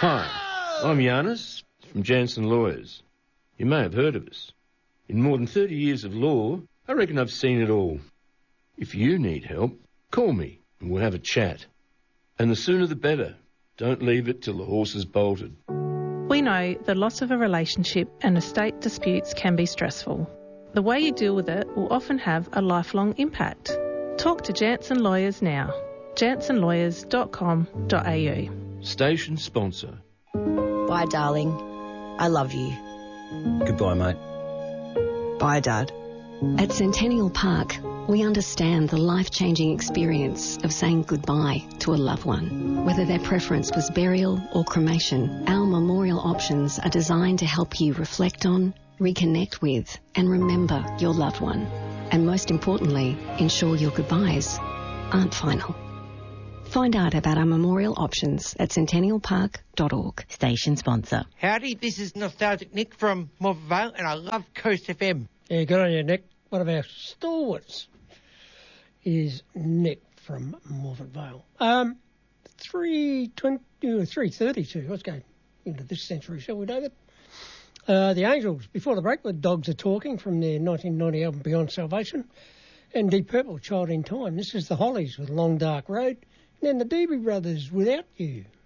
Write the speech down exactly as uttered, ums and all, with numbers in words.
Hi, I'm Giannis from Jansen Lawyers. You may have heard of us. In more than thirty years of law, I reckon I've seen it all. If you need help, call me and we'll have a chat. And the sooner the better. Don't leave it till the horse is bolted. We know the loss of a relationship and estate disputes can be stressful. The way you deal with it will often have a lifelong impact. Talk to Jansen Lawyers now. jansen lawyers dot com dot a u. Station sponsor. Bye, darling. I love you. Goodbye, mate. Bye, Dad. At Centennial Park, we understand the life-changing experience of saying goodbye to a loved one. Whether their preference was burial or cremation, our memorial options are designed to help you reflect on, reconnect with, and remember your loved one. And most importantly, ensure your goodbyes aren't final. Find out about our memorial options at centennial park dot org. Station sponsor. Howdy, this is Nostalgic Nick from Morpeth Vale, and I love Coast F M. Yeah, good on you, Nick. One of our stalwarts is Nick from Morpeth Vale. Um, three twenty, three thirty-two. Let's go into this century, shall we, David? Uh, the Angels, before the break, with Dogs Are Talking from their nineteen ninety album Beyond Salvation, and Deep Purple, Child in Time. This is the Hollies with Long Dark Road, and then the Doobie Brothers, Without You.